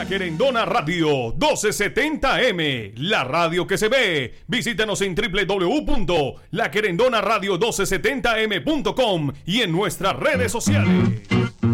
La Querendona Radio 1270M, la radio que se ve. Visítanos en www.laquerendonaradio1270m.com y en nuestras redes sociales.